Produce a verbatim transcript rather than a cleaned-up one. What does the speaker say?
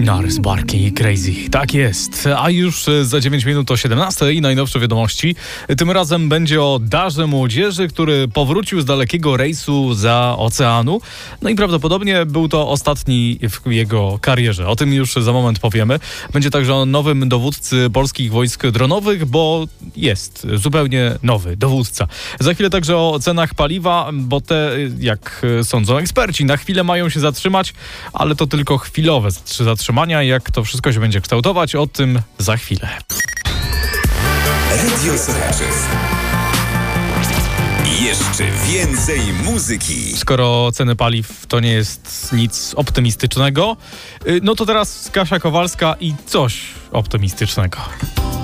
Nars Barkley Crazy. Tak jest. A już za dziewięć minut o siedemnasta i najnowsze wiadomości. Tym razem będzie o Darze Młodzieży, który powrócił z dalekiego rejsu za oceanu. No i prawdopodobnie był to ostatni w jego karierze. O tym już za moment powiemy. Będzie także o nowym dowódcy polskich wojsk dronowych, bo jest zupełnie nowy dowódca. Za chwilę także o cenach paliwa, bo te, jak sądzą eksperci, na chwilę mają się zatrzymać, ale to tylko chwilowe zatrzymania. Jak to wszystko się będzie kształtować, o tym za chwilę. Radio Sochaczew. Jeszcze więcej muzyki. Skoro ceny paliw to nie jest nic optymistycznego, no to teraz Kasia Kowalska i coś optymistycznego.